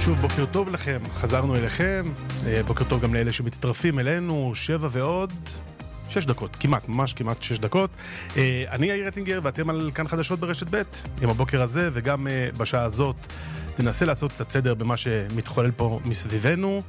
שוב בוקר טוב לכם, חזרנו אליכם, בוקר טוב גם לאלה שמצטרפים אלינו, 7 ועוד 6 דקות, כמעט 6 דקות. אני יאיר רטינגר ואתם על כאן חדשות ברשת ב' עם הבוקר הזה, וגם בשעה הזאת ננסה לעשות קצת סדר במה שמתחולל פה מסביבנו.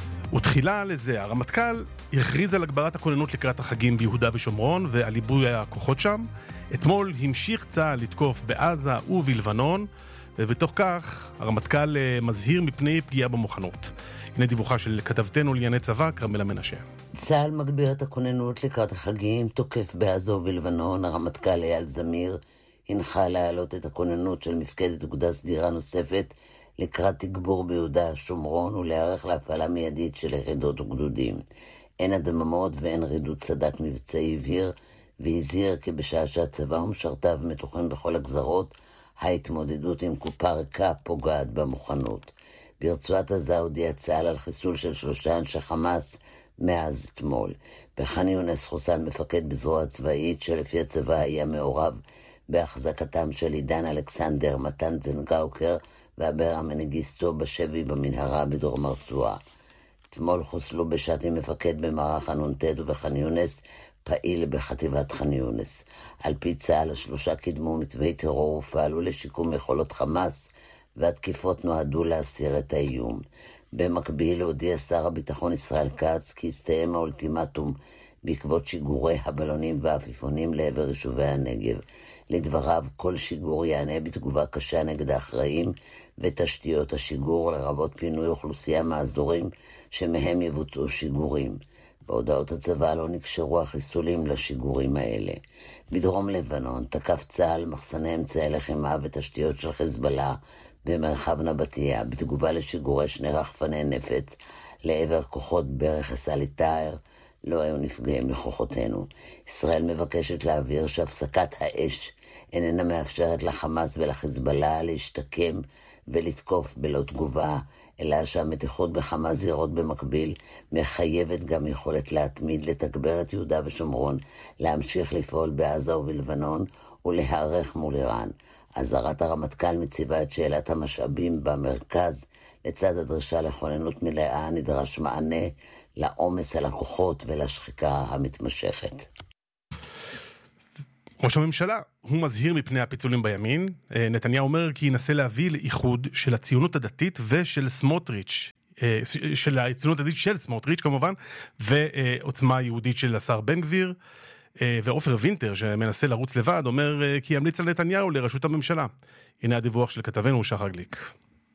ותחילה לזה, הרמטכ"ל הכריז על הגברת הכוננות לקראת החגים ביהודה ושומרון ועל ליבוי הכוחות שם. אתמול המשיך צה"ל לתקוף בעזה ובלבנון, ובתוך כך הרמטכ"ל מזהיר מפני פגיעה במוכנות. הנה דיווחה של כתבתנו לענייני צבא, כרמלה מנשה. צה"ל מגביר את הכוננות לקראת החגים, תוקף בעזה ובלבנון. הרמטכ"ל אייל זמיר הנחה להעלות את הכוננות של מפקדת אוגדה סדירה נוספת לקראת תגבור ביהודה שומרון ולהיערך להפעלה מיידית של יחידות וגדודים. אין הדממות ואין רידוד סדק מבצעי, הבהיר והזהיר כי בשעה שהצבא ומשרתיו מתוחים בכל הגזרות, ההתמודדות עם קופה ריקה פוגעת במוכנות. ברצועת עזה הודיע צה"ל על חיסול של 3 אנשי חמאס מאז אתמול. בח'אן יונס חוסל מפקד בזרוע הצבאית שלפי הצבא היה מעורב בהחזקתם של עידן אלכסנדר, מתן זנגאוקר ואברה מנגיסטו בשבי במנהרה בדרום הרצועה. אתמול חוסלו בשעתי מפקד במערך הנ"ט ובח'אן יונס פעיל בחטיבת ח'אן יונס. על פי צה"ל 3 קידמו מתווי טרור ופעלו לשיקום יכולות חמאס, והתקיפות נועדו להסיר את האיום. במקביל הודיע שר הביטחון ישראל כץ כי הסתיים האולטימטום בעקבות שיגורי הבלונים והעפיפונים לעבר יישובי הנגב. לדבריו, כל שיגור יענה בתגובה קשה נגד האחראים ותשתיות השיגור, לרבות פינוי אוכלוסייה מהאזורים שמהם יבוצעו שיגורים. בהודעות הצבא לא נקשרו החיסולים לשיגורים האלה. בדרום לבנון תקף צה"ל מחסני אמצעי לחימה ותשתיות של חיזבאללה במרחב נבטיה, בתגובה לשיגורי 2 רחפני נפץ לעבר כוחות ברכס אל-טאהר. לא היו נפגעים לכוחותינו. ישראל מבקשת להעביר שהפסקת האש איננה מאפשרת לחמאס ולחיזבאללה להשתקם ולתקוף בלא תגובה, אלא שהמתיחות בכמה זירות במקביל מחייבת גם יכולת להתמיד, לתגבר את יהודה ושומרון, להמשיך לפעול בעזה ובלבנון ולהיערך מול איראן. אזהרת הרמטכ"ל מציבה את שאלת המשאבים במרכז, לצד הדרישה לכוננות מלאה נדרש מענה לעומס על הכוחות ולשחיקה המתמשכת. ראש הממשלה הוא מזהיר מפני הפיצולים בימין. נתניהו אומר כי ינסה להביא לאיחוד של הציונות הדתית ושל סמוטריץ', של הציונות הדתית של סמוטריץ' כמובן, ועוצמה יהודית של השר בן גביר. ואופר וינטר שמנסה לרוץ לבד אומר כי ימליץ על נתניהו לראשות הממשלה. הנה הדיווח של כתבנו שחר גליק.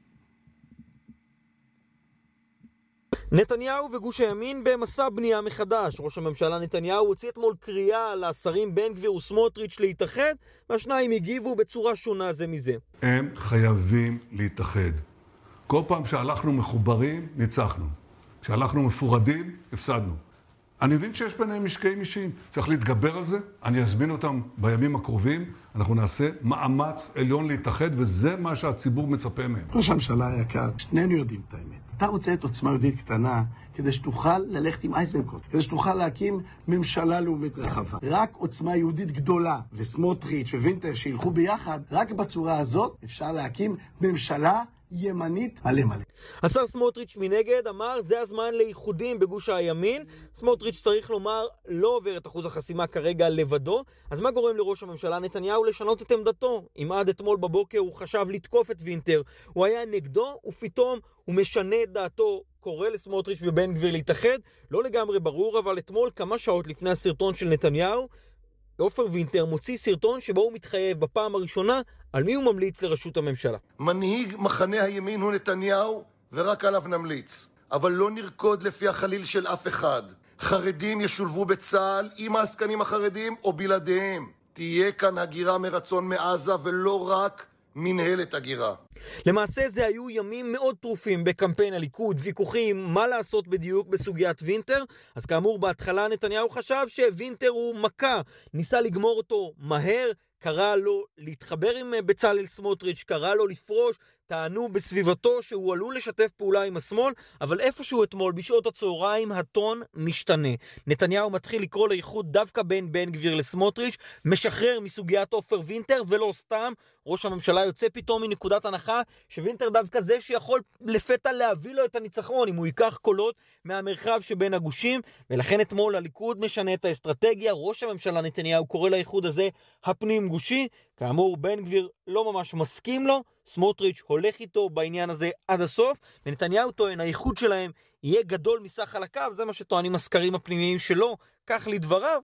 נתניהו וגוש הימין במסע בנייה מחדש. ראש הממשלה נתניהו הוציא אתמול קריאה לשרים בן גביר וסמוטריץ' להתאחד, והשניים הגיבו בצורה שונה זה מזה. הם חייבים להתאחד. כל פעם שהלכנו מחוברים, ניצחנו. כשהלכנו מפורדים, הפסדנו. אני מבין שיש ביניהם משקעים אישיים. צריך להתגבר על זה. אני אזמין אותם בימים הקרובים. אנחנו נעשה מאמץ עליון להתאחד, וזה מה שהציבור מצפה מהם. ראש הממשלה היקר, שנינו יודעים את האמת. אתה רוצה את עוצמה יהודית קטנה, כדי שתוכל ללכת עם אייזנקוט, כדי שתוכל להקים ממשלה לאומית רחבה. רק עוצמה יהודית גדולה, וסמוטריץ' ווינטר שילכו ביחד, רק בצורה הזאת אפשר להקים ממשלה ימנית מלא מלא. השר סמוטריץ' מנגד אמר זה הזמן לאיחודים בגוש הימין. סמוטריץ' צריך לומר לא עובר את אחוז החסימה כרגע לבדו. אז מה גורם לראש הממשלה נתניהו לשנות את עמדתו? אם עד אתמול בבוקר הוא חשב לתקוף את וינטר, הוא היה נגדו ופתאום הוא משנה את דעתו, קורא לסמוטריץ' ובן גביר להתאחד. לא לגמרי ברור, אבל אתמול כמה שעות לפני הסרטון של נתניהו עופר וינטר מוציא סרטון שבו הוא מתחייב בפעם הראשונה על מי הוא ממליץ לראשות הממשלה. מנהיג מחנה הימין הוא נתניהו ורק עליו נמליץ. אבל לא נרקוד לפי החליל של אף אחד. חרדים ישולבו בצה"ל עם העסקנים החרדים או בלעדיהם. תהיה כאן הגירה מרצון מעזה ולא רק מנהלת הגירה. למעשה זה היו ימים מאוד טרופים בקמפיין הליכוד, ויכוחים מה לעשות בדיוק בסוגיית וינטר. אז כאמור בהתחלה נתניהו חשב שווינטר הוא מכה, ניסה לגמור אותו מהר, קרא לו להתחבר עם בצלאל סמוטריץ', קרא לו לפרוש, טענו בסביבתו שהוא עלול לשתף פעולה עם השמאל, אבל איפשהו אתמול בשעות הצהריים הטון משתנה. נתניהו מתחיל לקרוא לאיחוד דווקא בין בן גביר לסמוטריץ', משחרר מסוגיית עופר וינטר, ולא סתם, ראש הממשלה יוצא פתאום מנקודת הנחה שווינטר דווקא זה שיכול לפתע להביא לו את הניצחון אם הוא ייקח קולות מהמרחב שבין הגושים, ולכן אתמול הליכוד משנה את האסטרטגיה. ראש הממשלה נתניהו קורא לאיחוד הזה הפנים גושי. כאמור, בן גביר לא ממש מסכים לו, סמוטריץ' הולך איתו בעניין הזה עד הסוף, ונתניהו טוען האיחוד שלהם יהיה גדול מסך חלקיו, זה מה שטוענים הסקרים הפנימיים שלו, כך לדבריו.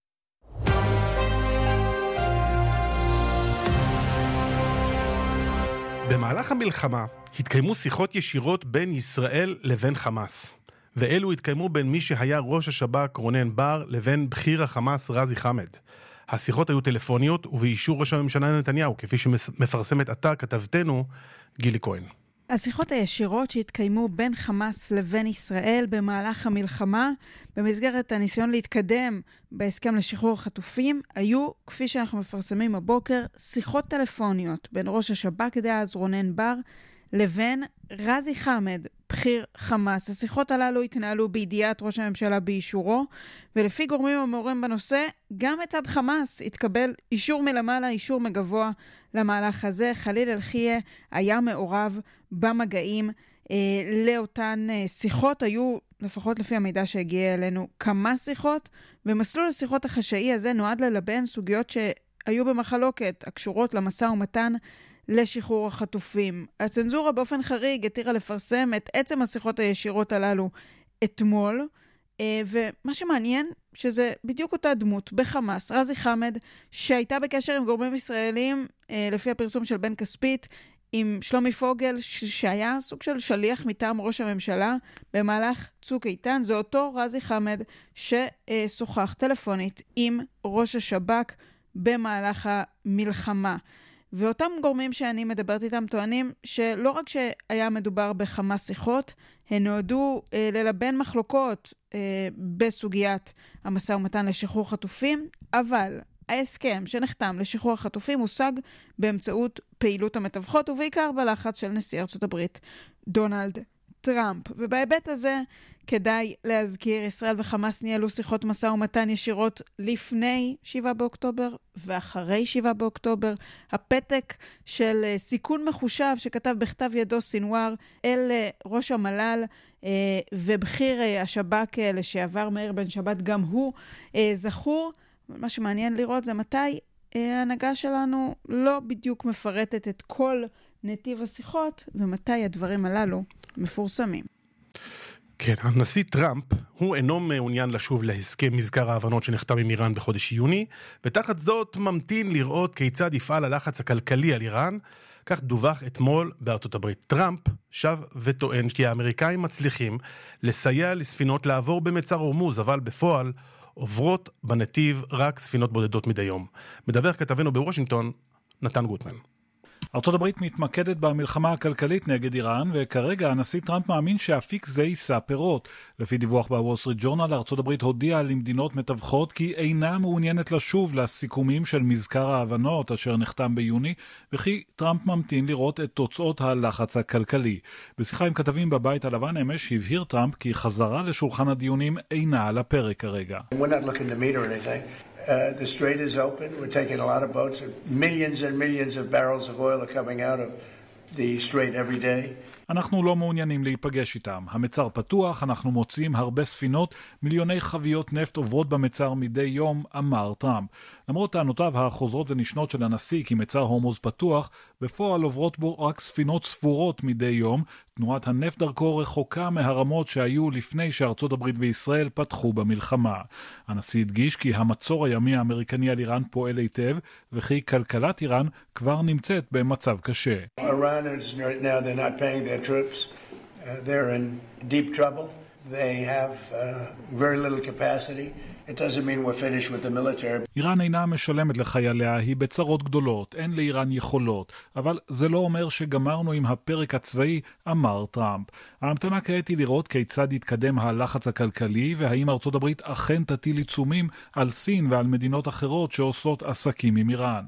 במהלך המלחמה התקיימו שיחות ישירות בין ישראל לבין חמאס, ואלו התקיימו בין מי שהיה ראש השב"כ רונן בר לבין בכיר החמאס רזי חמד. השיחות היו טלפוניות ובאישור ראש הממשלה נתניהו, כפי שמפרסמת אתר כתבתנו גילי כהן. השיחות הישירות שהתקיימו בין חמאס לבין ישראל במהלך המלחמה, במסגרת הניסיון להתקדם בהסכם לשחרור החטופים, היו, כפי שאנחנו מפרסמים הבוקר, שיחות טלפוניות בין ראש השב"כ דאז רונן בר לבין רזי חמד, בכיר חמאס. השיחות הללו התנהלו בידיעת ראש הממשלה באישורו, ולפי גורמים המעורים בנושא, גם מצד חמאס התקבל אישור מלמעלה, אישור מגבוה למהלך הזה. חליל אלחיה היה מעורב במגעים לאותן שיחות. היו, לפחות לפי המידע שהגיע אלינו, כמה שיחות, ומסלול השיחות החשאי הזה נועד ללבן סוגיות שהיו במחלוקת, הקשורות למשא ומתן לשחרור החטופים. הצנזורה באופן חריג התירה לפרסם את עצם השיחות הישירות הללו אתמול, ומה שמעניין שזה בדיוק אותה דמות בחמאס, רזי חמד, שהייתה בקשר עם גורמים ישראלים, לפי הפרסום של בן כספית, עם שלומי פוגל, שהיה סוג של שליח מטעם ראש הממשלה במהלך צוק איתן. זה אותו רזי חמד ששוחח טלפונית עם ראש השב"כ במהלך המלחמה. ואותם גורמים שאני מדברת איתם טוענים שלא רק שהיה מדובר בכמה שיחות, הן נועדו ללבן מחלוקות בסוגיית המשא ומתן לשחרור חטופים, אבל ההסכם שנחתם לשחרור החטופים הושג באמצעות פעילות המתווכות, ובעיקר בלחץ של נשיא ארצות הברית דונלד טראמפ. ובהיבט הזה כדאי להזכיר, ישראל וחמאס ניהלו שיחות משא ומתן ישירות לפני 7 באוקטובר ואחרי 7 באוקטובר. הפתק של סיכון מחושב שכתב בכתב ידו סינואר אל ראש המל"ל ובכיר השב"כ לשעבר מאיר בן שבת, גם הוא זכור. מה שמעניין לראות זה מתי ההנהגה שלנו לא בדיוק מפרטת את כל נתיב השיחות ומתי הדברים הללו מפורסמים. כן, הנשיא טראמפ הוא אינו מעוניין לשוב להסכם מזכר ההבנות שנחתם עם איראן בחודש יוני, ותחת זאת ממתין לראות כיצד יפעל הלחץ הכלכלי על איראן. כך דווח אתמול בארצות הברית. טראמפ שב וטוען כי האמריקאים מצליחים לסייע לספינות לעבור במצר הורמוז, אבל בפועל עוברות בנתיב רק ספינות בודדות מדי יום. מדווח כתבנו בוושינגטון, נתן גוטמן. ארצות הברית מתמקדת במלחמה הכלכלית נגד איראן, וכרגע הנשיא טראמפ מאמין שאפיק זה יישא פירות. לפי דיווח בוול סטריט ג'ורנל, ארצות הברית הודיעה למדינות מתווכות כי אינה מעוניינת לשוב לסיכומים של מזכר ההבנות אשר נחתם ביוני, וכי טראמפ ממתין לראות את תוצאות הלחץ הכלכלי. בשיחה עם כתבים בבית הלבן אמש הבהיר טראמפ כי חזרה לשולחן הדיונים אינה על הפרק כרגע. We're not looking to meet or anything. The strait is open. We're taking a lot of boats. Millions and millions of barrels of oil are coming out of the strait every day. אנחנו לא מעוניינים להיפגש איתם. המצר פתוח, אנחנו מוצאים הרבה ספינות, מיליוני חביות נפט עוברות במצר מדי יום, אמר טראמפ. למרות טענותיו החוזרות ונשנות של הנשיא כי מצר הורמוז פתוח, בפועל עוברות בו רק ספינות ספורות מדי יום. תנועת הנפט דרכו רחוקה מהרמות שהיו לפני שארצות הברית וישראל פתחו במלחמה. הנשיא הדגיש כי המצור הימי האמריקני על איראן פועל היטב, וכי כלכלת איראן כבר נמצאת במצב קשה. Iranians right now, they're not paying their troops. They're in deep trouble. They have very little capacity. It doesn't mean we're finished with the military. איראן אינה משלמת לחייליה, היא בצרות גדולות, אין לאיראן יכולות, אבל זה לא אומר שגמרנו עם הפרק הצבאי, אמר טראמפ. ההמתנה כעת היא לראות כיצד יתקדם הלחץ הכלכלי, והאם ארצות הברית אכן תטיל עיצומים על סין ועל מדינות אחרות שעושות עסקים עם איראן.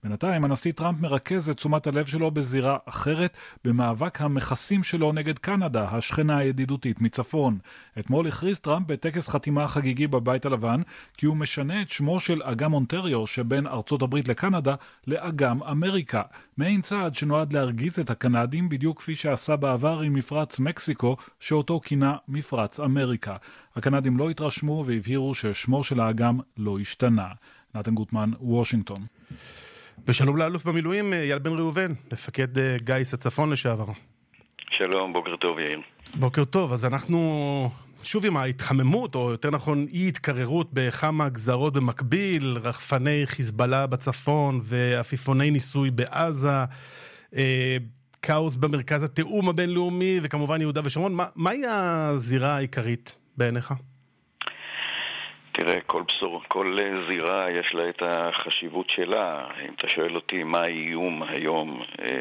בינתיים הנשיא טראמפ מרכז את תשומת הלב שלו בזירה אחרת, במאבק המכסים שלו נגד קנדה, השכנה הידידותית מצפון. אתמול הכריז טראמפ בטקס חתימה חגיגי בבית הלבן, כי הוא משנה את שמו של אגם אונטריו שבין ארצות הברית לקנדה לאגם אמריקה. מעין צעד שנועד להרגיז את הקנדים, בדיוק כפי שעשה בעבר עם מפרץ מקסיקו, שאותו כינה מפרץ אמריקה. הקנדים לא התרשמו והבהירו ששמו של האגם לא השתנה. נתן גוטמן, וושינגטון. ושלום לאלוף במילואים, אייל בן ראובן, מפקד גיס הצפון לשעבר. שלום, בוקר טוב יאיר. בוקר טוב, אז אנחנו שוב עם ההתחממות, או יותר נכון אי התקררות בכמה גזרות במקביל, רחפני חיזבאללה בצפון ואפיפוני ניסוי בעזה, כאוס במרכז התאום הבינלאומי וכמובן יהודה ושומרון. מהי הזירה העיקרית בעיניך? תראה, כל זירה יש לה את החשיבות שלה. אם אתה שואל אותי מה האיום היום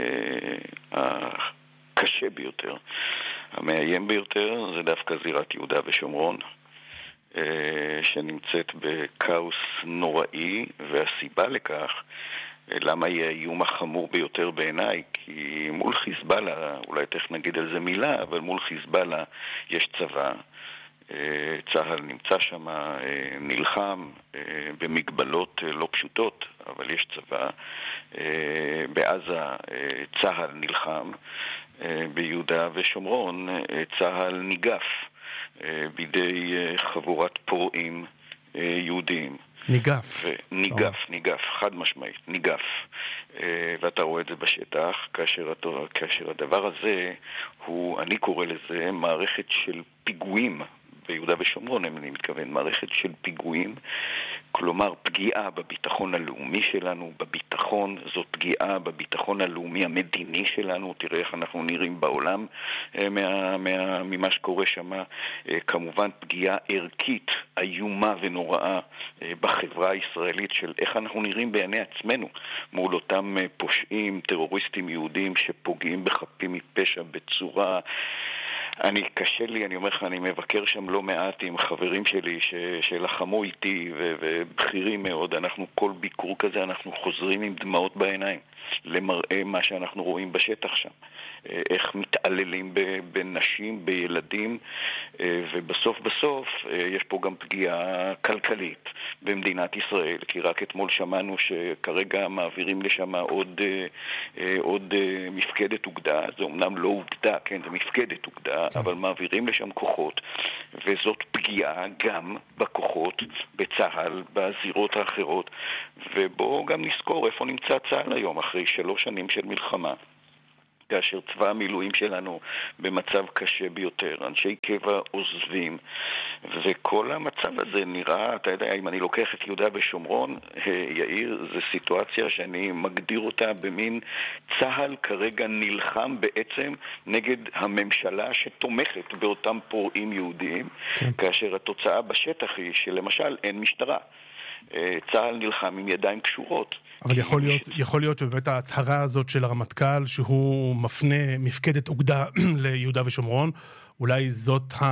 הקשה ביותר, המאיים ביותר, זה דווקא זירת יהודה ושומרון, שנמצאת בכאוס נוראי, והסיבה לכך, למה היא האיום החמור ביותר בעיניי? כי מול חיזבאללה, אולי תכף נגיד על זה מילה, אבל מול חיזבאללה יש צבא, צהל נמצא שם, נלחם במגבלות לא פשוטות, אבל יש צבא. בעזה צהל נלחם, ביהודה ושומרון צהל ניגף בידי חבורת פורעים יהודים. ניגף. ניגף, חד משמעית, ניגף. ואתה רואה את זה בשטח, כאשר הדבר הזה הוא, אני קורא לזה מערכת של פיגועים ביהודה ושומרון, אני מתכוון, מערכת של פיגועים, כלומר פגיעה בביטחון הלאומי שלנו, בביטחון, זאת פגיעה בביטחון הלאומי המדיני שלנו, תראה איך אנחנו נראים בעולם ממה שקורה שם, כמובן פגיעה ערכית, איומה ונוראה בחברה הישראלית של איך אנחנו נראים בעיני עצמנו, מול אותם פושעים, טרוריסטים יהודים שפוגעים בחפים מפשע בצורה... קשה לי, אני אומר לך, אני מבקר שם לא מעט עם חברים שלי שלחמו איתי ובכירים מאוד. אנחנו כל ביקור כזה, אנחנו חוזרים עם דמעות בעיניים למראה מה שאנחנו רואים בשטח שם. איך מתעללים בנשים, בילדים, ובסוף יש פה גם פגיעה כלכלית במדינת ישראל, כי רק אתמול שמענו שכרגע מעבירים לשם עוד מפקדת אוגדה, זה אומנם לא אוגדה, כן, זה מפקדת אוגדה, אבל מעבירים לשם כוחות, וזאת פגיעה גם בכוחות, בצהל, בזירות האחרות, ובואו גם נזכור איפה נמצא צהל היום, אחרי 3 שנים של מלחמה. כאשר צבא המילואים שלנו במצב קשה ביותר, אנשי קבע עוזבים, וכל המצב הזה נראה, אתה יודע, אם אני לוקח את יהודה ושומרון, יאיר, זו סיטואציה שאני מגדיר אותה במין צהל כרגע נלחם בעצם נגד הממשלה שתומכת באותם פורעים יהודיים, כאשר התוצאה בשטח היא שלמשל אין משטרה. צהל נלחם עם ידיים קשורות. אבל יכול להיות שבאמת ההצהרה הזאת של הרמטכ"ל, שהוא מפנה מפקדת אוגדה ליהודה ושומרון, אולי זה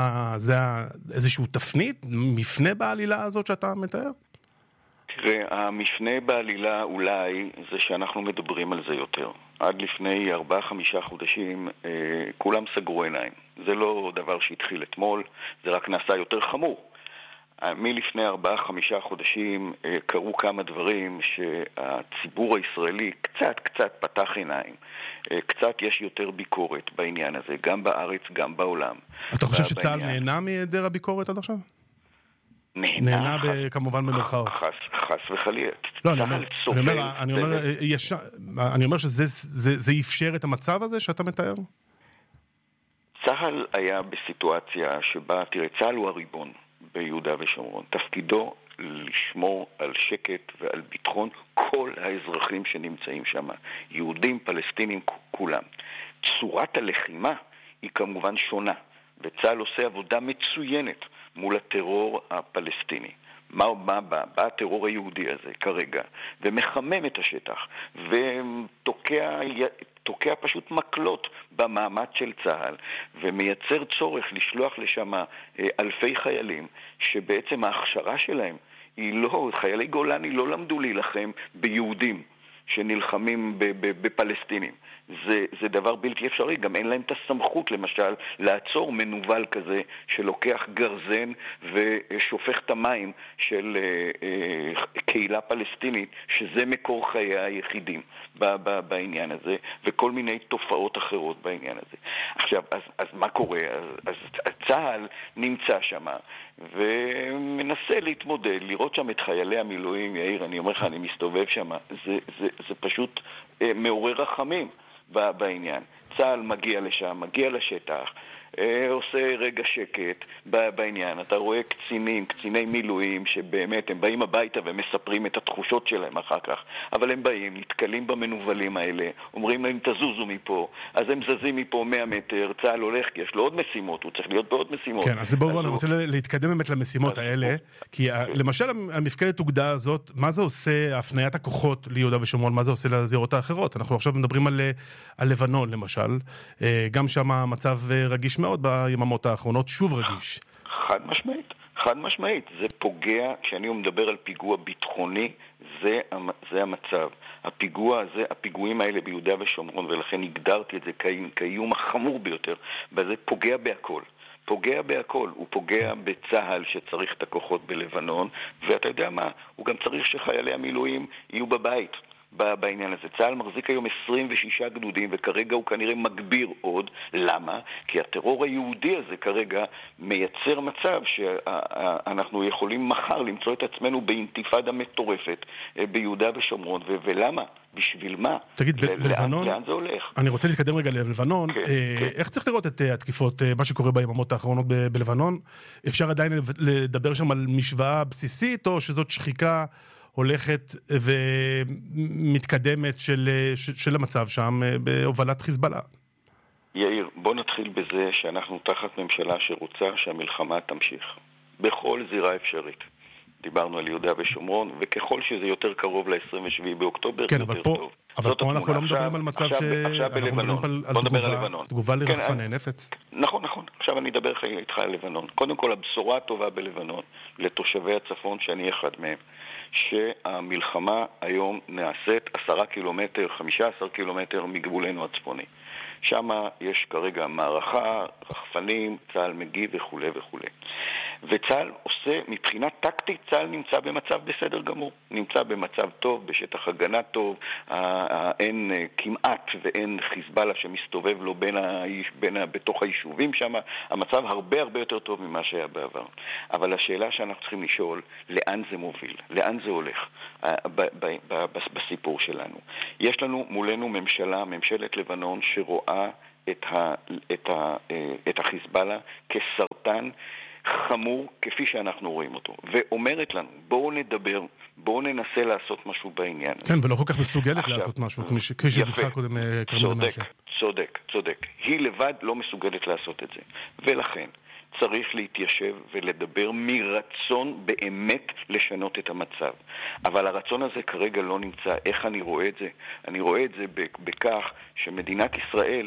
איזשהו תפנית, מפנה בעלילה הזאת שאתה מתאר? תראה, המפנה בעלילה אולי זה שאנחנו מדברים על זה יותר. עד לפני 4-5 חודשים כולם סגרו עיניים. זה לא דבר שהתחיל אתמול, זה רק נעשה יותר חמור. מלפני 4-5 חודשים קרו כמה דברים שהציבור הישראלי קצת פתח עיניים. קצת יש יותר ביקורת בעניין הזה, גם בארץ, גם בעולם. אתה חושב שצה"ל נהנה מהיעדר הביקורת עד עכשיו? נהנה כמובן במרכאות. חס וחלילה. לא, אני אומר שזה אפשר את המצב הזה שאתה מתאר? צה"ל היה בסיטואציה שבה, תראה, צה"ל הוא הריבון ביהודה ושומרון. תפקידו לשמור על שקט ועל ביטחון כל האזרחים שנמצאים שם. יהודים, פלסטינים, כולם. צורת הלחימה היא כמובן שונה, וצה"ל עושה עבודה מצוינת מול הטרור הפלסטיני. בא הטרור היהודי הזה כרגע, ומחמם את השטח, ותוקע פשוט מקלות במעמד של צה"ל, ומייצר צורך לשלוח לשם אלפי חיילים, שבעצם ההכשרה שלהם היא לא, חיילי גולני לא למדו להילחם ביהודים, שנלחמים בפלסטינים. זה דבר בלתי אפשרי, גם אין להם את הסמכות למשל לעצור מנובל כזה שלוקח גרזן ושופך את המים של קהילה פלסטינית, שזה מקור חיי היחידים בעניין הזה, וכל מיני תופעות אחרות בעניין הזה. עכשיו, אז מה קורה? אז צה"ל נמצא שם ומנסה להתמודד, לראות שם את חיילי המילואים. יאיר, אני אומר לך, אני מסתובב שם, זה פשוט מעורר רחמים בעניין. צה"ל מגיע לשם, מגיע לשטח, עושה רגע שקט בעניין. אתה רואה קציני מילואים שבאמת הם באים הביתה ומספרים את התחושות שלהם אחר כך, אבל הם באים, נתקלים במנובלים האלה, אומרים להם תזוזו מפה, אז הם זזים מפה 100 מטר, צה"ל הולך כי יש לו עוד משימות, הוא צריך להיות בעוד משימות. כן, אז בואו, אני רוצה להתקדם באמת למשימות האלה, כי למשל המפקדת אוגדה הזאת, מה זה עושה, הפניית הכוחות ליהודה ושומרון, מה זה עושה לזירות האחרות? אנחנו עכשיו מדברים על לבנון למשל, גם שם המצב רגיש מאוד ביממות האחרונות, שוב רגיש. חד משמעית. זה פוגע, כשאני מדבר על פיגוע ביטחוני, זה המצב. הפיגועים האלה ביהודה ושומרון, ולכן הגדרתי את זה כאיום החמור ביותר, וזה פוגע בהכל. הוא פוגע בצהל שצריך את הכוחות בלבנון, ואתה יודע מה? הוא גם צריך שחיילי המילואים יהיו בבית. בעניין הזה. צה"ל מחזיק היום 26 גדודים, וכרגע הוא כנראה מגביר עוד. למה? כי הטרור היהודי הזה כרגע מייצר מצב שאנחנו יכולים מחר למצוא את עצמנו באינתיפאדה מטורפת ביהודה ושומרון. ולמה? בשביל מה? תגיד, בלבנון, לאן זה הולך? אני רוצה להתקדם רגע ללבנון. איך צריך לראות את התקיפות, מה שקורה ביממות האחרונות בלבנון? אפשר עדיין לדבר שם על משוואה בסיסית, או שזאת שחיקה הולכת ומתקדמת של המצב שם בהובלת חיזבאללה? יאיר, בוא נתחיל בזה שאנחנו תחת ממשלה שרוצה שהמלחמה תמשיך בכל זירה אפשרית. דיברנו על יהודה ושומרון, וככל שזה יותר קרוב ל-27 באוקטובר, כן, אבל פה אנחנו לא מדברים על מצב אנחנו מדברים על תגובה לרחפני נפץ. נכון. עכשיו אני אדבר איתך על לבנון. קודם כל, הבשורה הטובה בלבנון, לתושבי הצפון, שאני אחד מהם, שהמלחמה היום נעשית 10 קילומטר, 15 קילומטר מגבולנו הצפוני. שם יש כרגע מערכה, רחפנים, צה"ל מגיב וכו'. וצה"ל עושה, מבחינה טקטית, צה"ל נמצא במצב בסדר גמור. נמצא במצב טוב, בשטח הגנה טוב, אין כמעט ואין חיזבאללה שמסתובב לו בתוך היישובים שם. המצב הרבה יותר טוב ממה שהיה בעבר. אבל השאלה שאנחנו צריכים לשאול, לאן זה מוביל? לאן זה הולך בסיפור שלנו? יש לנו מולנו ממשלת לבנון שרואה את החיזבאללה כסרטן חמור כפי שאנחנו רואים אותו, ואומרת לנו, בואו ננסה לעשות משהו בעניין. כן, ולא כל כך מסוגלת לעשות משהו, כפי שדיברה קודם כרמל מנשה. צודק. היא לבד לא מסוגלת לעשות את זה. ולכן צריך להתיישב ולדבר מרצון באמת לשנות את המצב. אבל הרצון הזה כרגע לא נמצא. איך אני רואה את זה? אני רואה את זה בכך שמדינת ישראל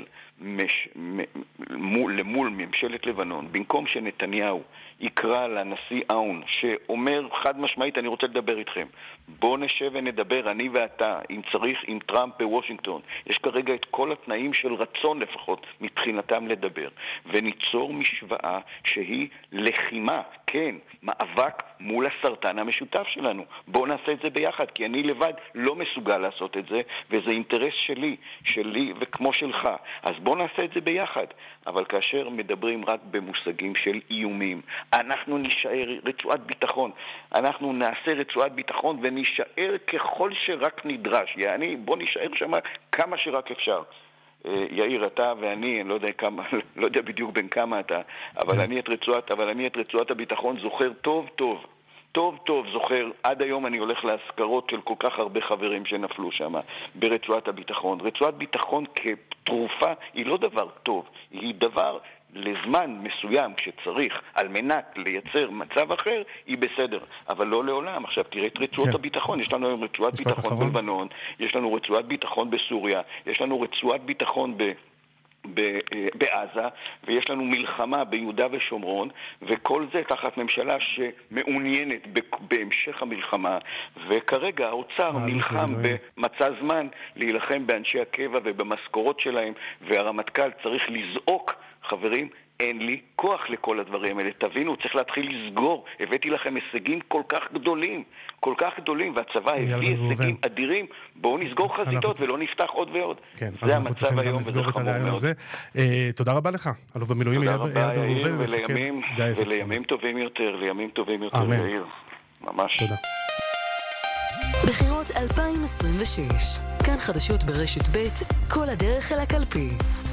למול ממשלת לבנון, במקום שנתניהו יקרא לנשיא און שאומר חד משמעית, אני רוצה לדבר איתכם, בוא נשב ונדבר, אני ואתה, אם צריך, עם טראמפ בוושינגטון. יש כרגע את כל התנאים של רצון לפחות מבחינתם לדבר, וניצור משוואה שהיא לחימה, כן, מאבק מול הסרטן המשותף שלנו. בוא נעשה את זה ביחד, כי אני לבד לא מסוגל לעשות את זה, וזה אינטרס שלי וכמו שלך. אז בוא נעשה את זה ביחד. אבל כאשר מדברים רק במושגים של איומים, אנחנו נשאר רצועת ביטחון, אנחנו נעשה רצועת ביטחון ונשאר ככל שרק נדרש. יעני, בוא נשאר שם כמה שרק אפשר. יאיר, אתה ואני, אני לא יודע בדיוק בין כמה אתה, אבל אני את רצועת הביטחון זוכר טוב זוכר. עד היום אני הולך להזכרות של כל כך הרבה חברים שנפלו שם ברצועת הביטחון. רצועת ביטחון כתרופה היא לא דבר טוב, היא דבר לזמן מסוים כשצריך על מנת לייצר מצב אחר, היא בסדר, אבל לא לעולם. עכשיו תראה את רצועת הביטחון, יש לנו היום רצועת ביטחון בלבנון, יש לנו רצועת ביטחון בסוריה, יש לנו רצועת ביטחון בעזה, ויש לנו מלחמה ביהודה ושומרון, וכל זה תחת ממשלה שמעוניינת בהמשך המלחמה, וכרגע האוצר נלחם במצא זמן להילחם באנשי הקבע ובמשכורות שלהם, והרמטכ"ל צריך לזעוק, חברים, אין לי כוח לכל הדברים האלה. תבינו, צריך להתחיל לסגור. הבאתי לכם הישגים כל כך גדולים, והצבא הביא הישגים אדירים. בואו נסגור חזיתות ולא נפתח עוד ועוד. כן, אז אנחנו צריכים גם לסגור את הרעיון הזה. תודה רבה לך, אלוף במילואים אייל בן ראובן, ולימים טובים יותר, יאיר. ממש. תודה. בחירות 2026, כאן חדשות ברשת ב', כל הדרך אל הקלפי.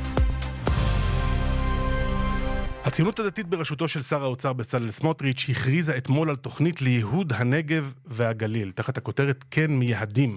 הציונות הדתית בראשותו של שר האוצר בצלאל סמוטריץ' הכריזה אתמול על תוכנית לייהוד הנגב והגליל, תחת הכותרת כן מייהדים.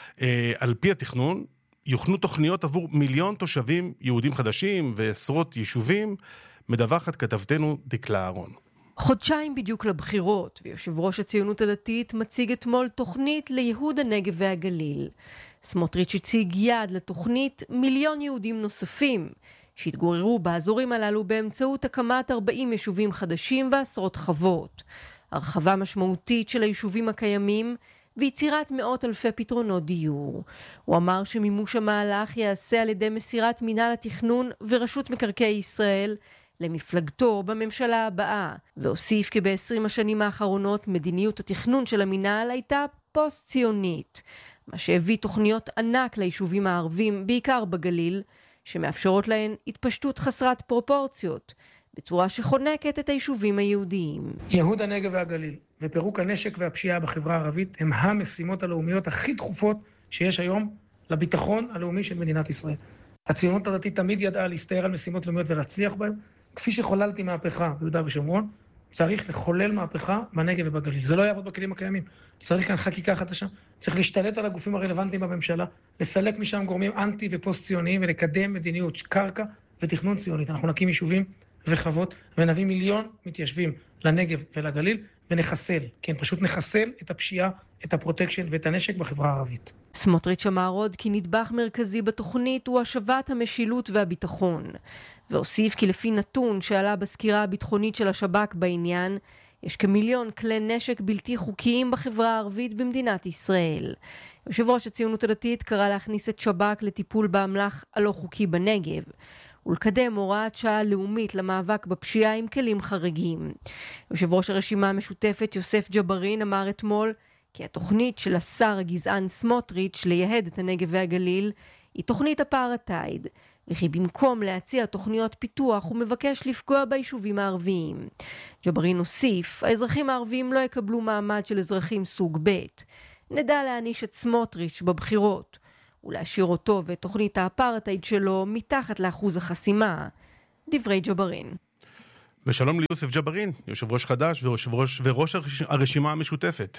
על פי התכנון, יוכנו תוכניות עבור 1,000,000 תושבים יהודים חדשים ועשרות יישובים, מדווחת כתבתנו דקלה אהרון. חודשיים בדיוק לבחירות, ויושב ראש הציונות הדתית מציג אתמול תוכנית לייהוד הנגב והגליל. סמוטריץ' הציג יעד לתוכנית 1,000,000 יהודים נוספים, שהתגוררו באזורים הללו באמצעות הקמת 40 יישובים חדשים ועשרות חוות, הרחבה משמעותית של היישובים הקיימים ויצירת מאות אלפי פתרונות דיור. הוא אמר שמימוש המהלך יעשה על ידי מסירת מינהל התכנון ורשות מקרקעי ישראל למפלגתו בממשלה הבאה, והוסיף כי ב-20 השנים האחרונות מדיניות התכנון של המינהל הייתה פוסט-ציונית, מה שהביא תוכניות ענק ליישובים הערבים, בעיקר בגליל, שמאפשרות להן התפשטות חסרת פרופורציות, בצורה שחונקת את היישובים היהודיים. ייהוד הנגב והגליל ופירוק הנשק והפשיעה בחברה הערבית הם המשימות הלאומיות הכי דחופות שיש היום לביטחון הלאומי של מדינת ישראל. הציונות הדתית תמיד ידעה להסתער על משימות לאומיות ולהצליח בהן. כפי שחוללתי מהפכה ביהודה ושומרון, צריך לחולל מהפכה בנגב ובגליל. זה לא יעבוד בכלים הקיימים. צריך כאן חקיקה חדשה. צריך להשתלט על הגופים הרלוונטיים בממשלה, לסלק משם גורמים אנטי ופוסט-ציוניים ולקדם מדיניות קרקע ותכנון ציונית. אנחנו נקים יישובים וחוות ונביא 1,000,000 מתיישבים לנגב ולגליל ונחסל, כן, פשוט נחסל את הפשיעה, את הפרוטקשן ואת הנשק בחברה הערבית. סמוטריץ' אמר עוד כי נדבך מרכזי בתוכנית הוא השבת המשילות והביטחון, והוסיף כי לפי נתון שעלה בסקירה הביטחונית של השב"כ בעניין, יש כ1,000,000 כלי נשק בלתי חוקיים בחברה הערבית במדינת ישראל. יושב ראש הציונות הדתית קרא להכניס את שב"כ לטיפול באמל"ח הלא חוקי בנגב, ולקדם הוראת שעה לאומית למאבק בפשיעה עם כלים חריגים. יושב ראש הרשימה המשותפת יוסף ג'בארין אמר אתמול כי התוכנית של השר הגזען סמוטריץ' לייהד את הנגב והגליל היא תוכנית אפרטהייד, וכי במקום להציע תוכניות פיתוח הוא מבקש לפגוע ביישובים הערביים. ג'בארין הוסיף, האזרחים הערביים לא יקבלו מעמד של אזרחים סוג ב'. נדע להעניש את סמוטריץ' בבחירות, ולהשאיר אותו ואת תוכנית האפרטהייד שלו מתחת לאחוז החסימה. דברי ג'בארין. ושלום ליוסף ג'בארין, יושב ראש חדש וראש הרשימה המשותפת.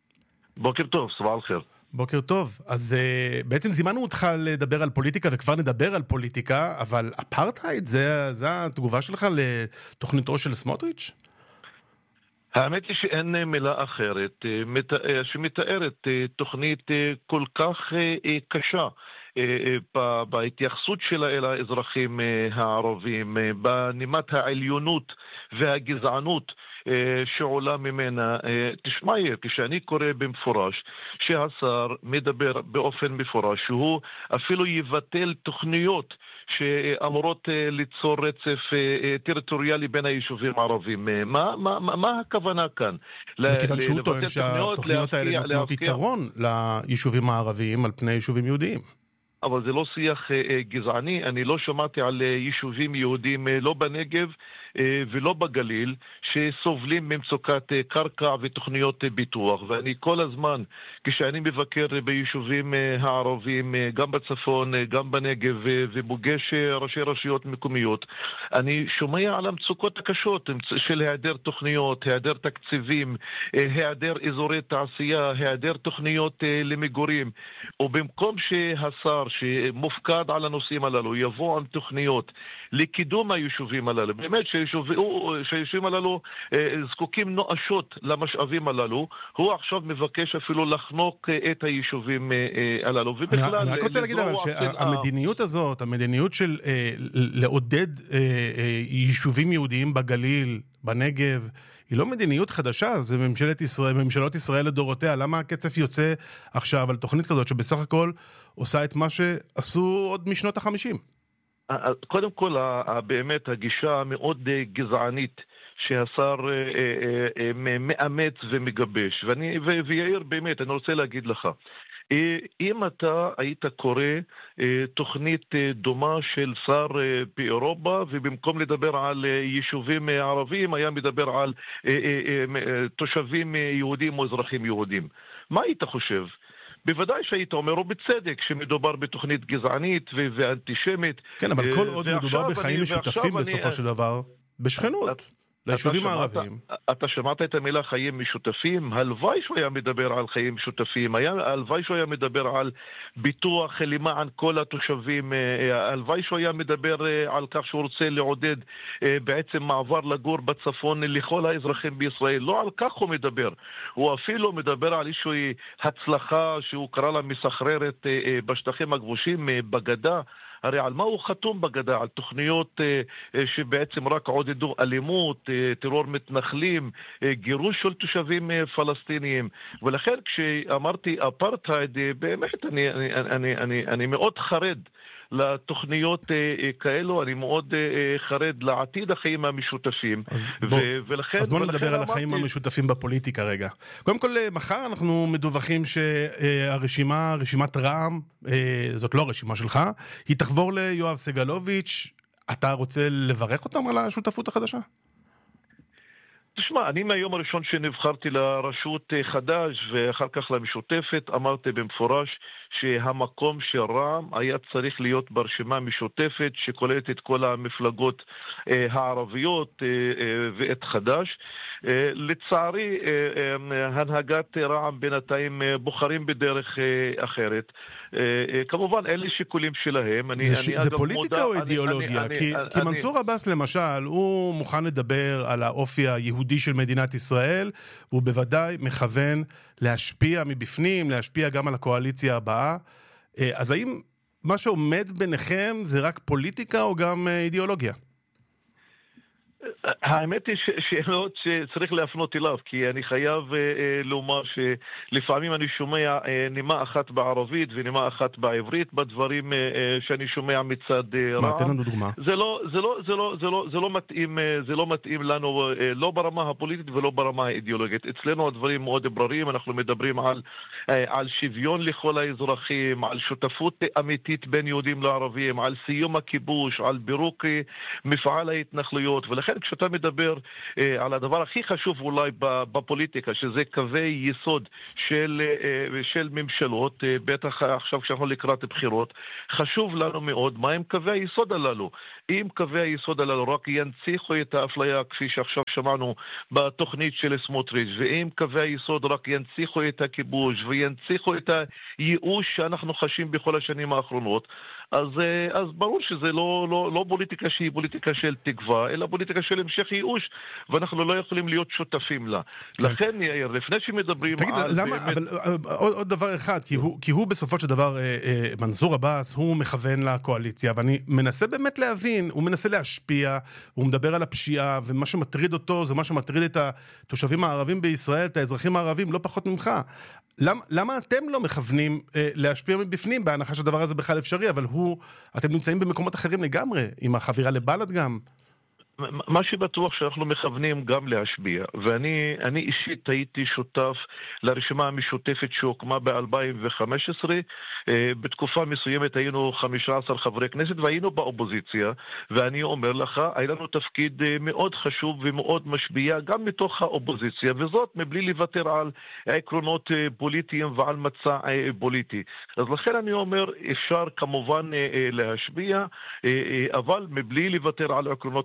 בוקר טוב, סבח אל-חיר. בוקר טוב. אז בעצם זימנו אותך לדבר על פוליטיקה, וכבר נדבר על פוליטיקה, אבל אפרטהייד, זה התגובה שלך לתוכניתו של סמוטריץ'? האמת היא שאין מילה אחרת שמתארת תוכנית כל כך קשה בהתייחסות שלה אל האזרחים הערבים, בנימת העליונות והגזענות שעולה ממנה. תשמע, כשאני קורא במפורש שהשר מדבר באופן מפורש שהוא אפילו יבטל תוכניות שאמורות ליצור רצף טריטוריאלי בין היישובים הערבים. מה הכוונה כאן? מכיוון שהוא טוען שהתוכניות האלה נותנות יתרון ליישובים הערביים על פני יישובים יהודיים. אבל זה לא שיח גזעני. אני לא שמעתי על יישובים יהודים לא בנגב ולא בגליל שסובלים ממצוקת קרקע ותוכניות ביטוח, ואני כל הזמן כשאני מבקר ביישובים הערבים גם בצפון גם בנגב ופוגש ראשי רשויות מקומיות, אני שומע על המצוקות הקשות של היעדר תוכניות, היעדר תקציבים, היעדר אזורי תעשייה, היעדר תוכניות למגורים. ובמקום שהשר שמופקד על הנושאים הללו יבוא עם תוכניות לקידום היישובים הללו, באמת שהיישובים הללו זקוקים נואשות למשאבים הללו, הוא עכשיו מבקש אפילו לחנוק את היישובים הללו. אני רק רוצה להגיד אבל שהמדיניות הזאת, המדיניות של לעודד יישובים יהודיים בגליל, בנגב, היא לא מדיניות חדשה, זה ממשלות ישראל לדורותיה. למה הקצף יוצא עכשיו על תוכנית כזאת שבסך הכל עושה את מה שעשו עוד משנות ה-50? קודם כל, באמת הגישה המאוד גזענית שהשר מאמץ ומגבש. ויאיר, באמת, אני רוצה להגיד לך, אם אתה היית קורא תוכנית דומה של שר באירופה, ובמקום לדבר על יישובים ערבים, היה מדבר על תושבים יהודים או אזרחים יהודים, מה היית חושב? בוודאי שהיית אומר, ובצדק, שמדובר בתוכנית גזענית ואנטישמית. כן, אבל כל עוד מדובר בחיים משותפים בסופו של דבר, בשכנות. ליישובים הערבים. אתה שמעת את המילה חיים משותפים? הלוואי שהוא היה מדבר על חיים משותפים, הלוואי שהוא היה מדבר על ביטוח למען כל התושבים, הלוואי שהוא היה מדבר על כך שהוא רוצה לעודד בעצם מעבר לגור בצפון לכל האזרחים בישראל. לא על כך הוא מדבר. הוא אפילו מדבר על איזושהי הצלחה שהוא קרא לה מסחררת בשטחים הכבושים בגדה. הרי על מה הוא חתום בגדה? על תוכניות שבעצם רק עודדו אלימות, טרור מתנחלים, גירוש של תושבים פלסטיניים. ולכן כשאמרתי אפרטהייד, באמת אני מאוד חרד לתוכניות כאלו, אני מאוד חרד לעתיד החיים המשותפים. אז בואו נדבר על החיים המשותפים בפוליטיקה רגע. קודם כל, מחר אנחנו מדווחים שהרשימה, רשימת רע"מ, זאת לא הרשימה שלך, היא תחבור ליואב סגלוביץ'. אתה רוצה לברך אותם על השותפות החדשה? תשמע, אני מהיום הראשון שנבחרתי לרשות חדש ואחר כך למשותפת, אמרתי במפורש שהמקום של רע"מ היה צריך להיות ברשימה משותפת שכוללת את כל המפלגות הערביות ואת חדש. לצערי, הנהגת רע"מ בינתיים בוחרים בדרך אחרת. כמובן, אלה שיקולים שלהם. זה פוליטיקה או אידיאולוגיה? כי מנסור עבאס למשל, הוא מוכן לדבר על האופי היהודי של מדינת ישראל, הוא בוודאי מכוון להשפיע מבפנים, להשפיע גם על הקואליציה הבאה. אז האם מה שעומד ביניכם זה רק פוליטיקה או גם אידיאולוגיה? האמת היא שאלות שצריך להפנות אליו, כי אני חייב לומר שלפעמים אני שומע נימה אחת בערבית ונימה אחת בעברית בדברים שאני שומע מצד רע"מ. מה, תן לנו דוגמה. זה לא מתאים לנו, לא ברמה הפוליטית ולא ברמה האידיאולוגית. אצלנו הדברים מאוד ברורים, אנחנו מדברים על שוויון לכל האזרחים, על שותפות אמיתית בין יהודים לערבים, על סיום הכיבוש, על בירוק מפעל ההתנחלויות, ולכן כשאתה מדבר על הדבר הכי חשוב אולי בפוליטיקה, שזה קווי יסוד של ממשלות, בטח עכשיו כשאנחנו לקראת בחירות, חשוב לנו מאוד מה הם קווי היסוד הללו. אם קווי היסוד הללו רק ינציחו את האפליה כפי שעכשיו שמענו בתוכנית של סמוטריץ', ואם קווי היסוד רק ינציחו את הכיבוש וינציחו את הייאוש שאנחנו חשים בכל השנים האחרונות, אז ברור שזה לא פוליטיקה שהיא פוליטיקה של תקווה, אלא פוליטיקה של המשך ייאוש, ואנחנו לא יכולים להיות שותפים לה. לכן, יאיר, לפני שמדברים תגיד, למה, אבל עוד דבר אחד, כי הוא בסופו של דבר, מנסור עבאס, הוא מכוון לקואליציה, ואני מנסה באמת להבין, הוא מנסה להשפיע, הוא מדבר על הפשיעה, ומה שמטריד אותו זה מה שמטריד את התושבים הערבים בישראל, את האזרחים הערבים, לא פחות ממך. למה אתם לא מכוונים להשפיע מבפנים, בהנחה שהדבר הזה בכלל אפשרי, אבל אתם נמצאים במקומות אחרים לגמרי, עם החבירה לבל"ד גם? מה שבטוח שאנחנו מכוונים גם להשפיע, ואני אישית הייתי שותף לרשימה המשותפת שהוקמה ב-2015, בתקופה מסוימת היינו 15 חברי כנסת והיינו באופוזיציה, ואני אומר לך, היה לנו תפקיד מאוד חשוב ומאוד משפיע גם מתוך האופוזיציה, וזאת מבלי לוותר על עקרונות פוליטיים ועל מצע פוליטי. אז לכן אני אומר, אפשר כמובן להשפיע, אבל מבלי לוותר על עקרונות מרכזיים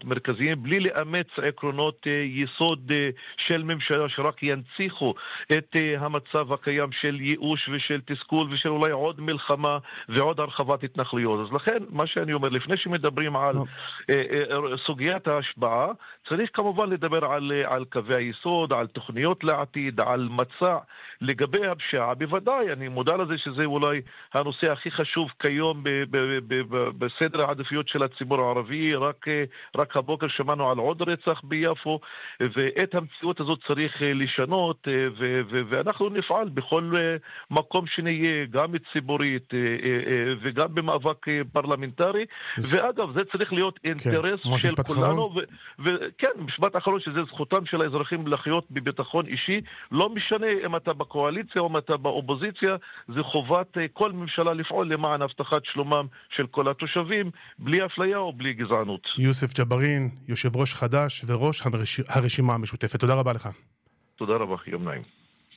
המרכזיים, בלי לאמץ עקרונות יסוד של ממשלה שרק ינציחו את המצב הקיים של ייאוש ושל תסכול ושל אולי עוד מלחמה ועוד הרחבת התנחלויות. אז לכן, מה שאני אומר, לפני שמדברים על סוגיית ההשפעה, צריך כמובן לדבר על קווי היסוד, על תוכניות לעתיד, על מצע לגבי הפשיעה. בוודאי, אני מודע לזה שזה אולי הנושא הכי חשוב כיום בסדר העדיפויות של הציבור הערבי. רק הבוקר שמענו על עוד רצח ביפו, ואת המציאות הזאת צריך לשנות, ואנחנו נפעל בכל מקום שנהיה, גם ציבורית וגם במאבק פרלמנטרי. ואגב, זה צריך להיות אינטרס של כולנו. וכן, משפט אחרון, שזה זכותם של האזרחים לחיות בביטחון אישי, לא משנה אם אתה בקואליציה או אם אתה באופוזיציה, זה חובת כל ממשלה לפעול למען הבטחת שלומם של כל התושבים, בלי אפליה או בלי גזענות. יוסף ג'בארין, יושב ראש חדש וראש הרשימה המשותפת. תודה רבה לך. תודה רבה, יום נעים.